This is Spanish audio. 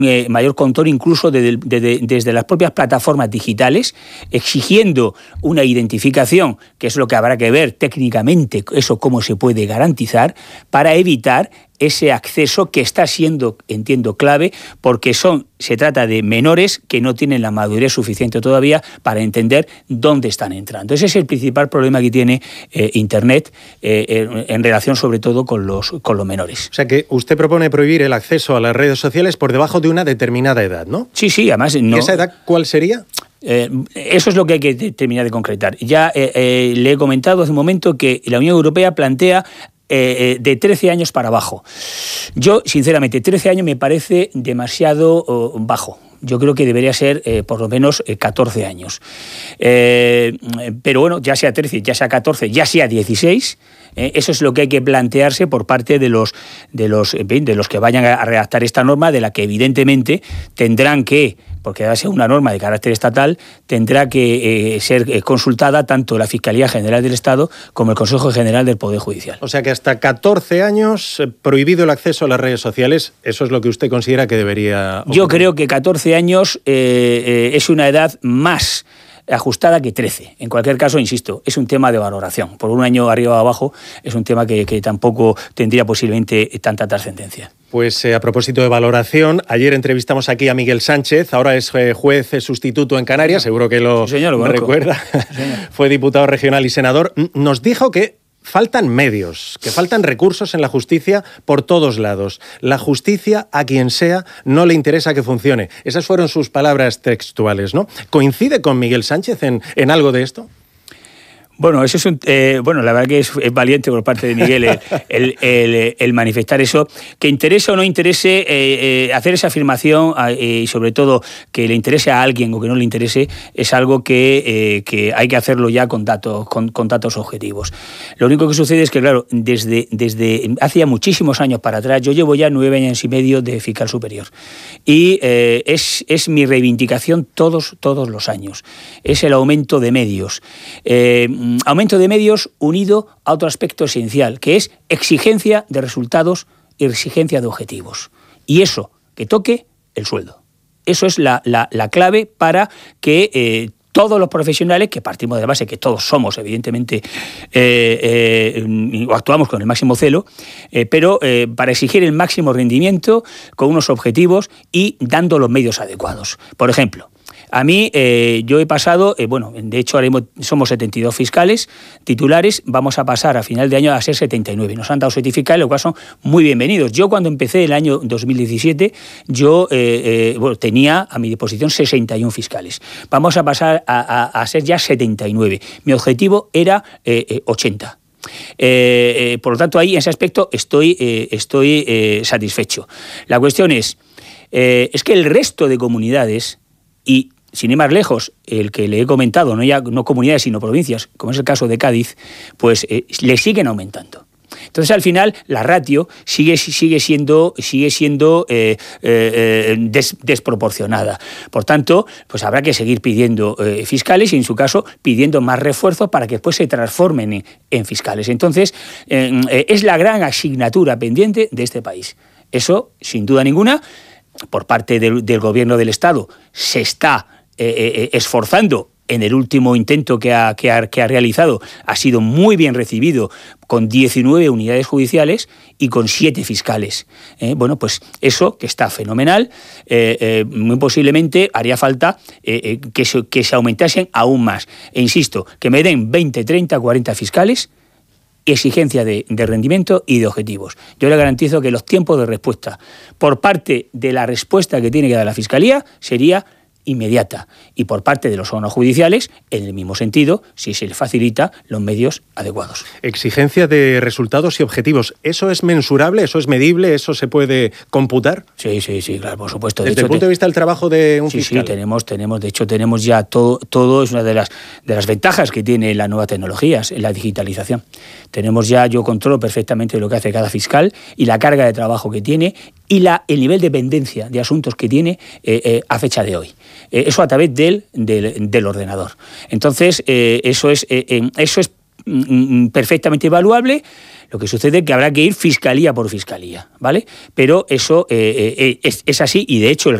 mayor control incluso desde las propias plataformas digitales, exigiendo una identificación, que es lo que habrá que ver técnicamente, eso cómo se puede garantizar, para evitar ese acceso que está siendo, entiendo, clave, porque se trata de menores que no tienen la madurez suficiente todavía para entender dónde están entrando. Ese es el principal problema que tiene Internet en relación sobre todo con los menores. O sea que usted propone prohibir el acceso a las redes sociales por debajo de una determinada edad, ¿no? Sí, además... ¿Y esa edad cuál sería? Eso es lo que hay que terminar de concretar. Ya le he comentado hace un momento que la Unión Europea plantea de 13 años para abajo. Yo, sinceramente, 13 años me parece demasiado bajo. Yo creo que debería ser por lo menos 14 años. Pero bueno, ya sea 13, ya sea 14, ya sea 16... eso es lo que hay que plantearse por parte de los que vayan a redactar esta norma, de la que evidentemente tendrán que, porque va a ser una norma de carácter estatal, tendrá que ser consultada tanto la Fiscalía General del Estado como el Consejo General del Poder Judicial. O sea que hasta 14 años prohibido el acceso a las redes sociales, eso es lo que usted considera que debería ocurrir. Yo creo que 14 años es una edad más ajustada que 13. En cualquier caso, insisto, es un tema de valoración. Por un año arriba o abajo es un tema que tampoco tendría posiblemente tanta trascendencia. Pues a propósito de valoración, ayer entrevistamos aquí a Miguel Sánchez, ahora es juez sustituto en Canarias, seguro que lo recuerda. Sí, fue diputado regional y senador. Nos dijo que faltan medios, que faltan recursos en la justicia por todos lados. La justicia, a quien sea, no le interesa que funcione. Esas fueron sus palabras textuales, ¿no? ¿Coincide con Miguel Sánchez en algo de esto? Bueno, eso es la verdad que es valiente por parte de Miguel el manifestar eso. Que interese o no interese, hacer esa afirmación y sobre todo que le interese a alguien o que no le interese, es algo que hay que hacerlo ya con datos objetivos. Lo único que sucede es que, claro, desde hace ya muchísimos años para atrás, yo llevo ya 9 años y medio de fiscal superior y es mi reivindicación todos los años. Es el aumento de medios. Aumento de medios unido a otro aspecto esencial, que es exigencia de resultados y exigencia de objetivos. Y eso, que toque el sueldo. Eso es la clave para que todos los profesionales, que partimos de la base que todos somos, evidentemente, actuamos con el máximo celo, pero para exigir el máximo rendimiento con unos objetivos y dando los medios adecuados. Por ejemplo, a mí, yo he pasado, de hecho somos 72 fiscales titulares, vamos a pasar a final de año a ser 79. Nos han dado certificados, lo cual son muy bienvenidos. Yo cuando empecé el año 2017, yo tenía a mi disposición 61 fiscales. Vamos a pasar a ser ya 79. Mi objetivo era 80. Por lo tanto, ahí en ese aspecto estoy satisfecho. La cuestión es que el resto de comunidades, y sin ir más lejos, el que le he comentado, no comunidades sino provincias, como es el caso de Cádiz, pues le siguen aumentando. Entonces, al final, la ratio sigue siendo desproporcionada. Por tanto, pues habrá que seguir pidiendo fiscales y, en su caso, pidiendo más refuerzos para que después se transformen en fiscales. Entonces, es la gran asignatura pendiente de este país. Eso, sin duda ninguna, por parte del Gobierno del Estado, se está esforzando. En el último intento que ha realizado ha sido muy bien recibido, con 19 unidades judiciales y con 7 fiscales. Pues eso, que está fenomenal, muy posiblemente haría falta que se aumentasen aún más. E insisto, que me den 20, 30, 40 fiscales, exigencia de rendimiento y de objetivos. Yo le garantizo que los tiempos de respuesta por parte de la respuesta que tiene que dar la Fiscalía sería inmediata, y por parte de los órganos judiciales, en el mismo sentido, si se les facilita los medios adecuados. Exigencia de resultados y objetivos. ¿Eso es mensurable? ¿Eso es medible? ¿Eso se puede computar? Sí, claro, por supuesto. Desde el punto de vista del trabajo de un fiscal. Sí, tenemos ya todo, es una de las ventajas que tiene la nueva tecnología, la digitalización. Tenemos ya, yo controlo perfectamente lo que hace cada fiscal y la carga de trabajo que tiene y el nivel de pendencia de asuntos que tiene a fecha de hoy. Eso a través del ordenador. Entonces, eso es perfectamente evaluable. Lo que sucede es que habrá que ir fiscalía por fiscalía, ¿vale? Pero eso es así, y de hecho el